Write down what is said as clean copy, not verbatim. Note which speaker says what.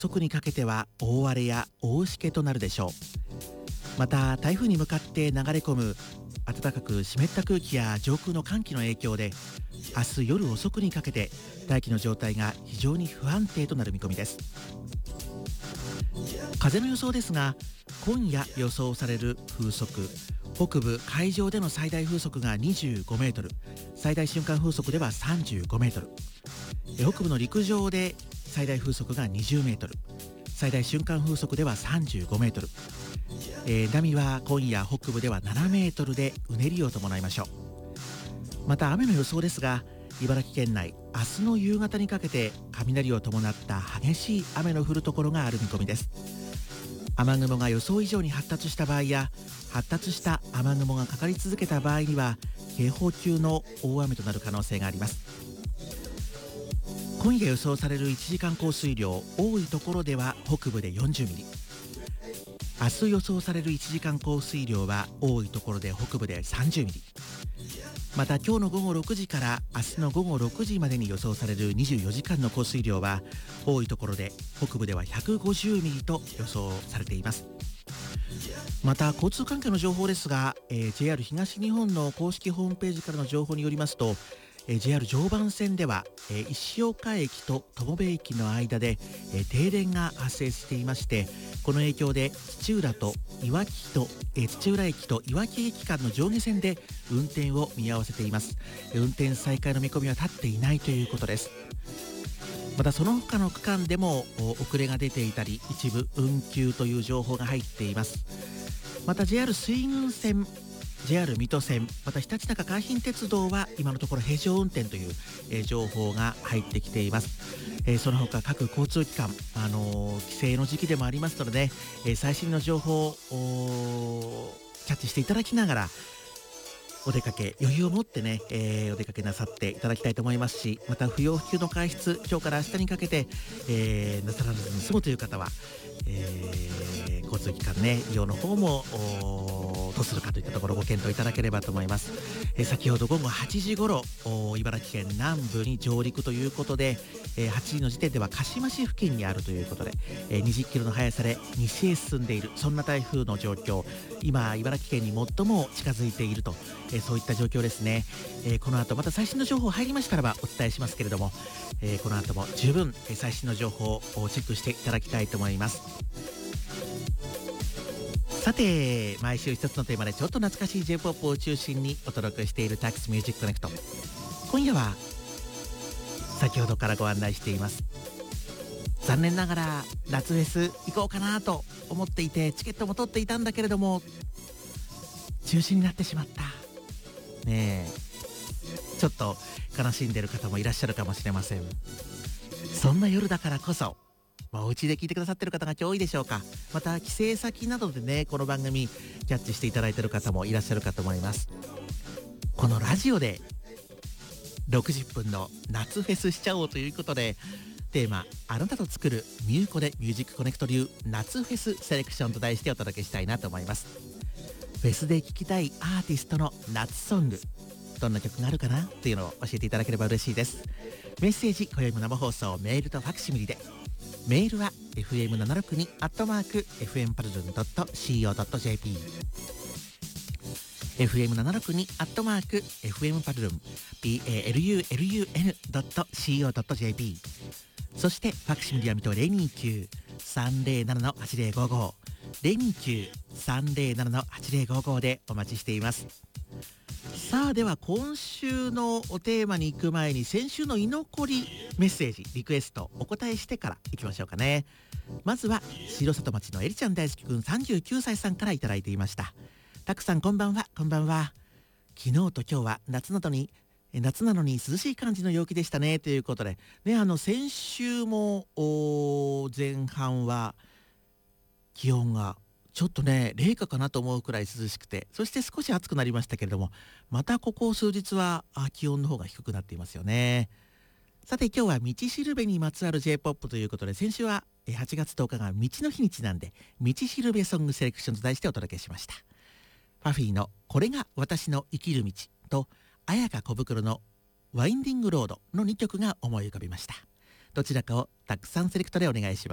Speaker 1: 遅くにかけては大荒れや大しけとなるでしょう。また台風に向かって流れ込む暖かく湿った空気や上空の寒気の影響で、明日夜遅くにかけて大気の状態が非常に不安定となる見込みです。風の予想ですが、今夜予想される風速、北部海上での最大風速が25メートル、最大瞬間風速では35メートル、北部の陸上で最大風速が20メートル、最大瞬間風速では35メートル、波は今夜北部では7メートルでうねりを伴いましょう。また雨の予想ですが、茨城県内明日の夕方にかけて雷を伴った激しい雨の降るところがある見込みです。雨雲が予想以上に発達した場合や、発達した雨雲がかかり続けた場合には警報級の大雨となる可能性があります。今夜予想される1時間降水量、多いところでは北部で40ミリ、明日予想される1時間降水量は多いところで北部で30ミリ、また今日の午後6時から明日の午後6時までに予想される24時間の降水量は多いところで北部では150ミリと予想されています。また交通関係の情報ですが、JR 東日本の公式ホームページからの情報によりますと、JR 常磐線では、石岡駅と友部駅の間で、停電が発生していまして、この影響で土浦駅といわき駅間の上下線で運転を見合わせています。運転再開の見込みは立っていないということです。またその他の区間でも遅れが出ていたり、一部運休という情報が入っています。また JR 水郡線、 JR 水戸線、また日立中海浜鉄道は今のところ平常運転という、情報が入ってきています。その他各交通機関、帰省の時期でもありますので、最新の情報をキャッチしていただきながらお出かけ、余裕を持ってね、お出かけなさっていただきたいと思いますし、また不要不急の外出、今日から明日にかけて、なさらずに済むという方は、交通機関ね、利用の方もどうするかといったところご検討いただければと思います。先ほど午後8時ごろ茨城県南部に上陸ということで、8時の時点では鹿島市付近にあるということで、20キロの速さで西へ進んでいる、そんな台風の状況、今茨城県に最も近づいていると、そういった状況ですね。この後また最新の情報入りましたらばお伝えしますけれども、この後も十分最新の情報をチェックしていただきたいと思います。さて、毎週一つのテーマでちょっと懐かしい J-POP を中心にお届けしているタクスミュージックコネクト。今夜は先ほどからご案内しています、残念ながら夏フェス行こうかなと思っていて、チケットも取っていたんだけれども中止になってしまったねえ、ちょっと悲しんでる方もいらっしゃるかもしれません。そんな夜だからこそ、お家で聞いてくださってる方が今日多いでしょうか。また帰省先などでね、この番組キャッチしていただいている方もいらっしゃるかと思います。このラジオで60分の夏フェスしちゃおうということで、テーマ、あなたと作るミューコでミュージックコネクト流夏フェスセレクションと題してお届けしたいなと思います。フェスで聴きたいアーティストの夏ソング、どんな曲があるかなっていうのを教えていただければ嬉しいです。メッセージ、今宵も生放送、メールとファクシミリで。メールは fm762@fmparlun.co.jp、 fm762@fmparlun.co.jp、 そしてファクシミリは水戸 029-307-8055 029-307-8055 でお待ちしています。さあ、では今週のおテーマに行く前に、先週の居残りメッセージリクエストお答えしてから行きましょうかね。まずは城里町のエリちゃん大好きくん39歳さんからいただいていました。たくさんこんばんは。こんばんは。昨日と今日は夏なのに涼しい感じの陽気でしたねということでね、先週も前半は気温がちょっとね零下かなと思うくらい涼しくて、そして少し暑くなりましたけれども、またここ数日は気温の方が低くなっていますよね。さて、今日は道しるべにまつわる J-POP ということで、先週は8月10日が道の日にちなんで道しるべソングセレクションと題してお届けしました。ファフィーのこれが私の生きる道と綾香小袋のワインディングロードの2曲が思い浮かびました。どちらかをたくさんセレクトでお願いします。